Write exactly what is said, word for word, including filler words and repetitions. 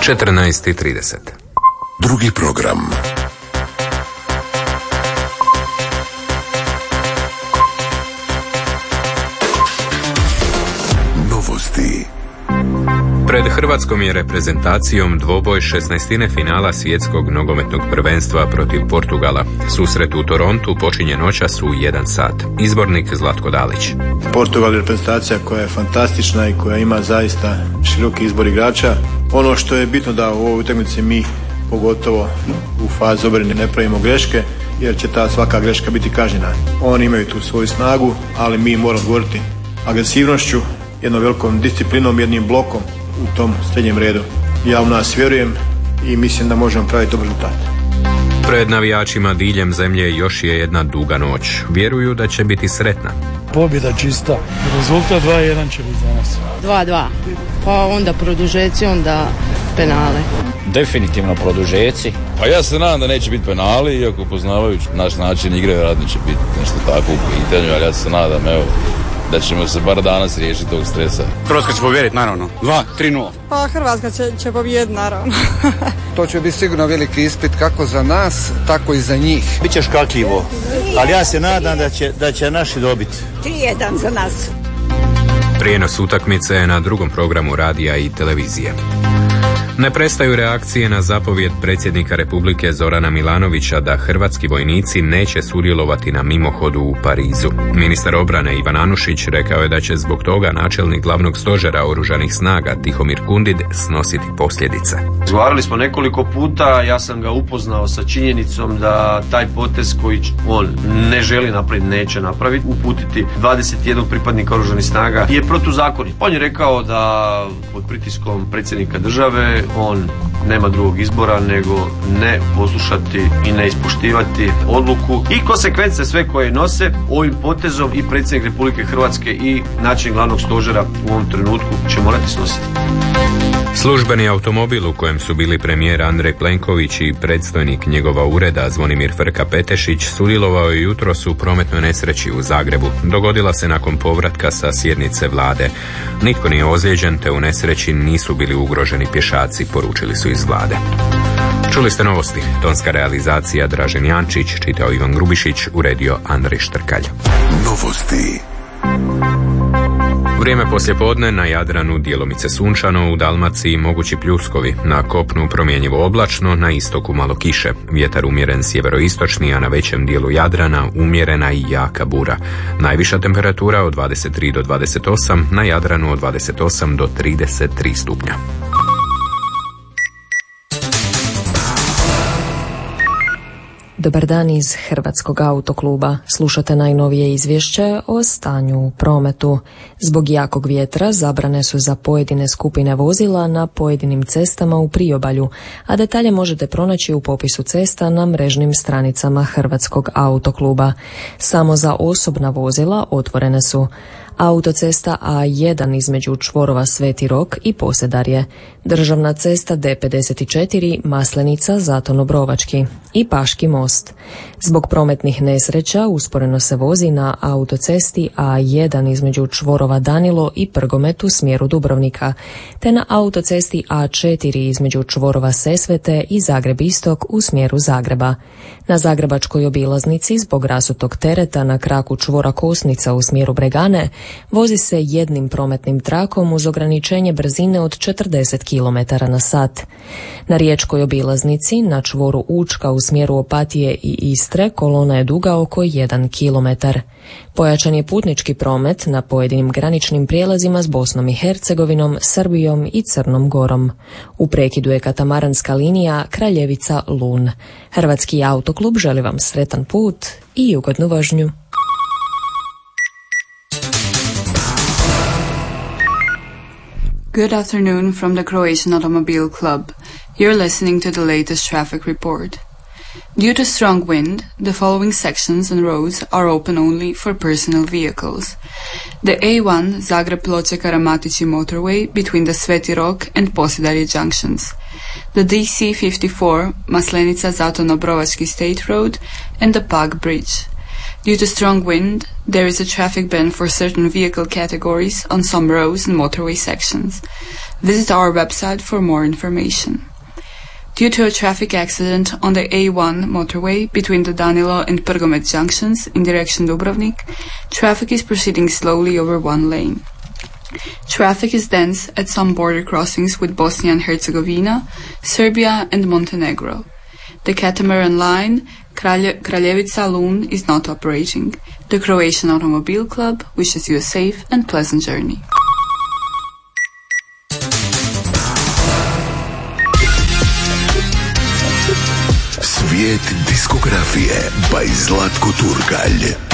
četrnaest i trideset. Drugi program. Novosti. Pred hrvatskom je reprezentacijom dvoboj šesnaestine finala svjetskog nogometnog prvenstva protiv Portugala. Susret u Torontu počinje noćas u jedan sat. Izbornik Zlatko Dalić. Portugal je reprezentacija koja je fantastična i koja ima zaista široki izbor igrača. Ono što je bitno da u ovoj utakmici mi, pogotovo u fazi obrane, ne pravimo greške, jer će ta svaka greška biti kažnjena. Oni imaju tu svoju snagu, ali mi moramo odgovoriti agresivnošću, jednom velikom disciplinom, jednim blokom u tom srednjem redu. Ja u nas vjerujem i mislim da možemo praviti dobar rezultat. Pred navijačima diljem zemlje još je jedna duga noć. Vjeruju da će biti sretna. Pobjeda čista. Rezultat dva jedan će biti za nas. dva dva. Pa onda produžeci, onda penale. Definitivno produžeci. Pa ja se nadam da neće biti penali, iako poznavajući naš način igre, vjerojatno će biti nešto tako u pitanju, ali ja se nadam, evo, da ćemo se bar danas riješiti tog stresa. Hrvatska će pobjediti, naravno. dva tri nula. Pa Hrvatska će, će pobjediti, naravno. To će biti sigurno veliki ispit kako za nas, tako i za njih. Biće škakljivo, ali ja se nadam da će, da će naši dobiti. tri jedan za nas. Prijenos utakmice je na drugom programu radija i televizije. Ne prestaju reakcije na zapovjed predsjednika Republike Zorana Milanovića da hrvatski vojnici neće sudjelovati na mimohodu u Parizu. Ministar obrane Ivan Anušić rekao je da će zbog toga načelnik glavnog stožera oružanih snaga Tihomir Kundid snositi posljedice. Razgovarali smo nekoliko puta, ja sam ga upoznao sa činjenicom da taj potez koji on ne želi napraviti, neće napraviti, uputiti dvadeset jedan pripadnika oružanih snaga je protuzakonit. On je rekao da pod pritiskom predsjednika države on nema drugog izbora nego ne poslušati i ne ispoštivati odluku i konsekvence sve koje nose ovim potezom i predsjednik Republike Hrvatske i načelnik glavnog stožera u ovom trenutku će morati snositi. Službeni automobil u kojem su bili premijer Andrej Plenković i predstojnik njegova ureda Zvonimir Frka Petešić sudjelovao je jutros u prometnoj nesreći u Zagrebu. Dogodila se nakon povratka sa sjednice vlade. Nitko nije ozlijeđen, te u nesreći nisu bili ugroženi pješaci, poručili su iz vlade. Čuli ste novosti. Tonska realizacija Dražen Jančić, čitao Ivan Grubišić, uredio Andrej Štrkalj. Novosti. Vrijeme poslijepodne, na Jadranu djelomice sunčano, u Dalmaciji mogući pljuskovi, na kopnu promjenjivo oblačno, na istoku malo kiše, vjetar umjeren sjeveroistočni, a na većem dijelu Jadrana umjerena i jaka bura. Najviša temperatura od dvadeset tri do dvadeset osam, na Jadranu od dvadeset osam do trideset tri stupnja. Dobar dan iz Hrvatskog autokluba. Slušate najnovije izvješće o stanju u prometu. Zbog jakog vjetra zabrane su za pojedine skupine vozila na pojedinim cestama u priobalju, a detalje možete pronaći u popisu cesta na mrežnim stranicama Hrvatskog autokluba. Samo za osobna vozila otvorene su autocesta A jedan između čvorova Sveti Rok i Posedarje, državna cesta D pedeset četiri Maslenica Zaton Obrovački i Paški most. Zbog prometnih nesreća usporeno se vozi na autocesti A jedan između čvorova Danilo i Prgomet u smjeru Dubrovnika, te na autocesti A četiri između čvorova Sesvete i Zagreb Istok u smjeru Zagreba. Na zagrebačkoj obilaznici zbog rasutog tereta na kraku čvora Kosnica u smjeru Bregane vozi se jednim prometnim trakom uz ograničenje brzine od četrdeset kilometara na sat. Na riječkoj obilaznici na čvoru Učka u smjeru Opatije i Istre kolona je duga oko jedan kilometar. Pojačan je putnički promet na pojedinim graničnim prijelazima s Bosnom i Hercegovinom, Srbijom i Crnom Gorom. U prekidu je katamaranska linija Kraljevica-Lun. Hrvatski autoklub želi vam sretan put i ugodnu vožnju. Good afternoon from the Croatian Automobile Club. You're listening to the latest traffic report. Due to strong wind, the following sections and roads are open only for personal vehicles. The A one Zagreb-Ploče-Karamatići motorway between the Sveti Rok and Posedarje junctions. The D C fifty-four Maslenica-Zaton Obrovački State Road and the Pag Bridge. Due to strong wind, there is a traffic ban for certain vehicle categories on some roads and motorway sections. Visit our website for more information. Due to a traffic accident on the A one motorway between the Danilo and Prgomet junctions in direction Dubrovnik, traffic is proceeding slowly over one lane. Traffic is dense at some border crossings with Bosnia and Herzegovina, Serbia and Montenegro. The catamaran line Kralje- Kraljevica Lun is not operating. The Croatian Automobile Club wishes you a safe and pleasant journey. Svijet diskografije by Zlatko Turkalj.